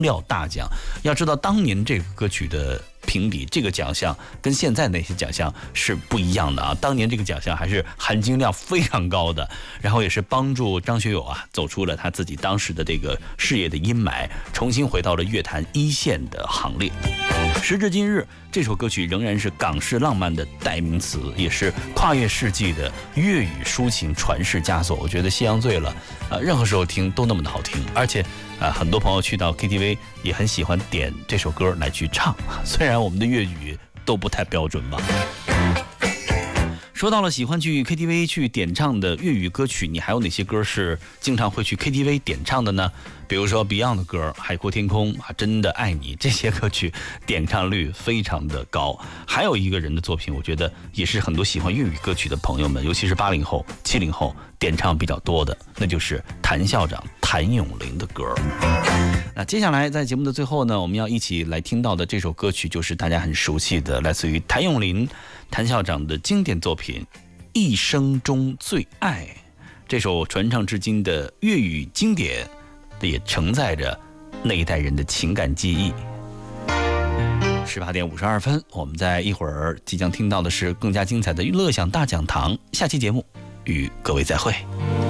料大奖。要知道当年这个歌曲的评比，这个奖项跟现在那些奖项是不一样的啊。当年这个奖项还是含金量非常高的，然后也是帮助张学友啊走出了他自己当时的这个事业的阴霾，重新回到了乐坛一线的行列。时至今日，这首歌曲仍然是港式浪漫的代名词，也是跨越世纪的粤语抒情传世佳作。我觉得《夕阳醉了》任何时候听都那么的好听，而且很多朋友去到 KTV 也很喜欢点这首歌来去唱，虽然我们的粤语都不太标准吧。说到了喜欢去 KTV 去点唱的粤语歌曲，你还有哪些歌是经常会去 KTV 点唱的呢？比如说 Beyond 的歌《海阔天空》真的爱你，这些歌曲点唱率非常的高。还有一个人的作品，我觉得也是很多喜欢粤语歌曲的朋友们，尤其是80后、70后点唱比较多的，那就是谭校长谭咏麟的歌。那接下来在节目的最后呢，我们要一起来听到的这首歌曲，就是大家很熟悉的，来自于谭咏麟谭校长的经典作品《一生中最爱》。这首传唱至今的粤语经典，也承载着那一代人的情感记忆。18点52分，我们在一会儿即将听到的是更加精彩的乐享大讲堂。下期节目与各位再会。